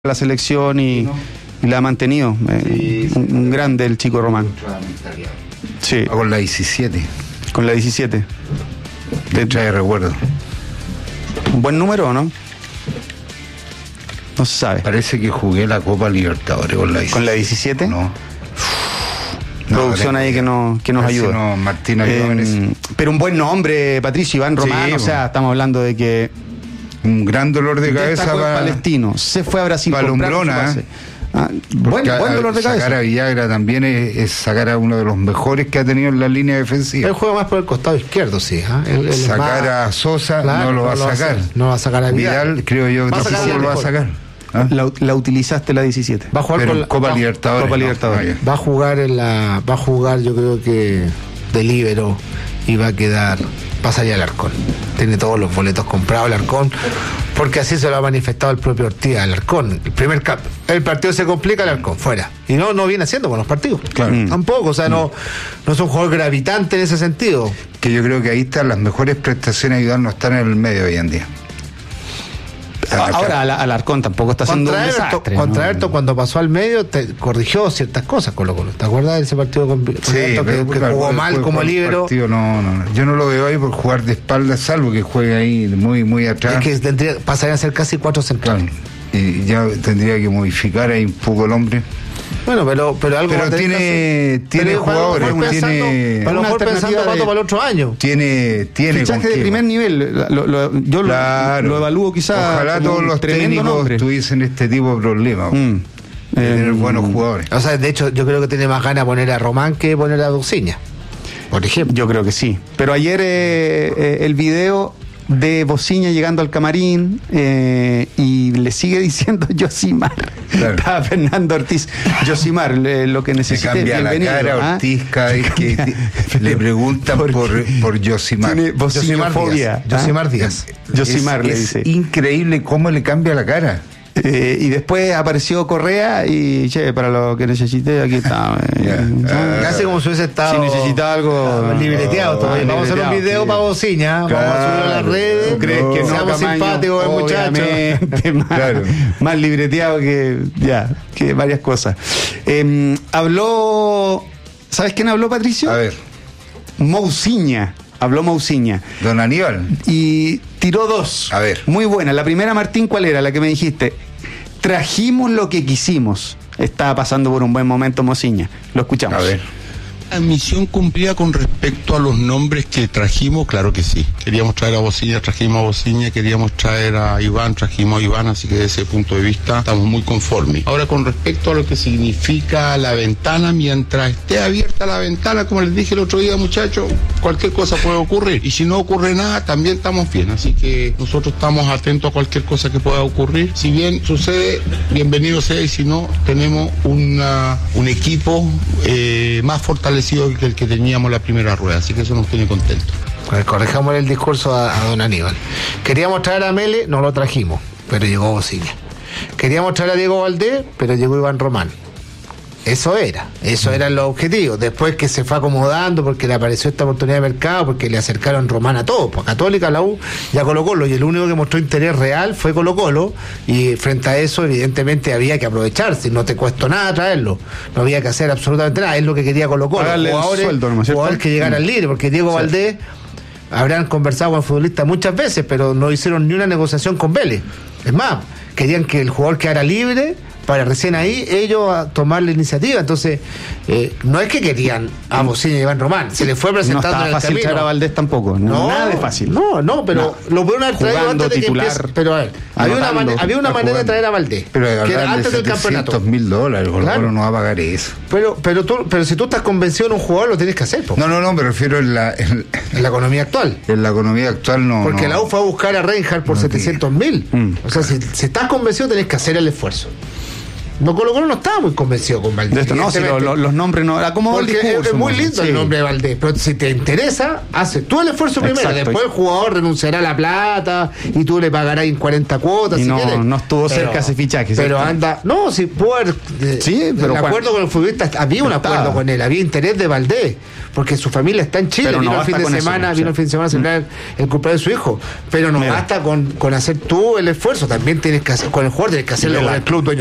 la selección y la ha mantenido. Un grande el chico Román. Sí. Con la 17. Con la 17. Te trae recuerdo. ¿Un buen número o no? No se sabe. Parece que jugué la Copa Libertadores con la 17. ¿Con la 17? No. Producción ahí que nos ayuda. No, Martín pero un buen nombre, Patricio, Iván Román. Sí, o sea, estamos hablando de que un gran dolor de cabeza para Palestino. Se fue a Brasil. Palombrona. Buen dolor de cabeza. Sacar a Villagra también es sacar a uno de los mejores que ha tenido en la línea defensiva. Él juega más por el costado izquierdo, sí. Él sacar a Sosa, claro, no lo va a sacar. No va a sacar a Vidal, creo yo, tampoco lo va a sacar. La utilizaste la 17. Va a jugar con Copa Libertadores. Copa Libertadores. Va a jugar yo creo que de líbero y va a quedar, pasaría al Alarcón. Tiene todos los boletos comprados el Alarcón, porque así se lo ha manifestado el propio Ortiz al Alarcón. El partido se complica, el Alarcón fuera. Y no viene haciendo buenos partidos. Claro. Tampoco, o sea, no es un jugador gravitante en ese sentido. Que yo creo que ahí están las mejores prestaciones de Vidal, no están en el medio hoy en día. Ahora Alarcón tampoco está haciendo un desastre. Contra Everton, cuando pasó al medio, corrigió ciertas cosas con Colo-Colo. ¿Te acuerdas de ese partido con Everton que jugó mal como líbero? No. Yo no lo veo ahí por jugar de espaldas, salvo que juegue ahí muy atrás. Es que pasarían a ser casi 4 centrales. Claro. Y ya tendría que modificar ahí un poco el hombre. Bueno, pero algo. Pero tiene jugadores, a lo mejor pensando para el otro año. Tiene fichaje de primer nivel. Yo lo evalúo quizás. Ojalá todos los técnicos tuviesen este tipo de problemas. De tener buenos jugadores. O sea, de hecho, yo creo que tiene más ganas poner a Román que poner a Bociña, por ejemplo. Yo creo que sí. Pero ayer el video de Bociña llegando al camarín y le sigue diciendo Yosimar. Claro. Estaba Fernando Ortiz. Yosimar, lo que necesite. Cambia la cara Ortiz cada vez que le preguntan por Yosimar. Tiene bocinofobia. Yosimar Díaz. Yosimar le dice. Es increíble cómo le cambia la cara. Y después apareció Correa y para lo que necesite aquí está. Casi como si hubiese estado. Si necesita algo libreteado. Vamos a hacer un video para Bociña. Vamos a subirlo a las redes. ¿Tú crees que seamos simpáticos, muchachos? Más libreteado que varias cosas. Habló. ¿Sabes quién habló, Patricio? A ver. Mousiña. Habló Mousiña. Don Aníbal. Y tiró 2. A ver. Muy buena. La primera, Martín, ¿cuál era? La que me dijiste. Trajimos lo que quisimos. Estaba pasando por un buen momento Mousiña. Lo escuchamos. A ver. La misión cumplida con respecto a los nombres que trajimos, claro que sí. Queríamos traer a Bociña, trajimos a Bociña, queríamos traer a Iván, trajimos a Iván, así que desde ese punto de vista estamos muy conformes. Ahora, con respecto a lo que significa la ventana, mientras esté abierta la ventana, como les dije el otro día, muchachos, cualquier cosa puede ocurrir. Y si no ocurre nada, también estamos bien. Así que nosotros estamos atentos a cualquier cosa que pueda ocurrir. Si bien sucede, bienvenido sea, y si no, tenemos un equipo más fortalecido que el que teníamos la primera rueda, así que eso nos tiene contentos. Pues corrijamos el discurso a don Aníbal. Queríamos traer a Mele, no lo trajimos, pero llegó Bociña. Queríamos traer a Diego Valdés, pero llegó Iván Román. Eso era el objetivo. Después que se fue acomodando porque le apareció esta oportunidad de mercado, porque le acercaron Román a todos, a Católica, a la U y a Colo-Colo, y el único que mostró interés real fue Colo-Colo, y frente a eso evidentemente había que aprovecharse, no te cuesta nada traerlo, no había que hacer absolutamente nada, es lo que quería Colo-Colo, jugadores que llegaran libres, porque Diego Valdés habrán conversado con el futbolista muchas veces, pero no hicieron ni una negociación con Vélez. Es más, querían que el jugador quedara libre para recién ahí ellos a tomar la iniciativa. Entonces, no es que querían a Bociña y Iván Román, se les fue presentando no en el fácil camino. Traer a Valdés tampoco, nada de fácil. No, pero lo pudieron haber traído antes de titular, que empiece. Pero a ver, había una manera de traer a Valdés, pero que era antes del campeonato. $700,000, Colo-Colo no va a pagar eso. Pero si tú estás convencido de un jugador, lo tienes que hacer. No, me refiero en la economía actual. En la economía actual no. Porque la U fue a buscar a Reinhardt por $700,000. O sea, si estás convencido, tenés que hacer el esfuerzo. No, Colo-Colo no estaba muy convencido con Valdés. De esto no, si los nombres no. Acomodó el discurso. Es muy lindo el nombre de Valdés, pero si te interesa, haces tú el esfuerzo primero. Exacto. Después el jugador renunciará a la plata y tú le pagarás en 40 cuotas. Y si no estuvo cerca ese fichaje. Pero anda. No, si puede. Sí, pero. El acuerdo con el futbolista, había un acuerdo con él, había interés de Valdés, porque su familia está en Chile. Pero vino el fin de semana a celebrar el cumpleaños de su hijo. Pero no basta con hacer tú el esfuerzo, también tienes que hacer con el jugador, tienes que hacerlo con el club dueño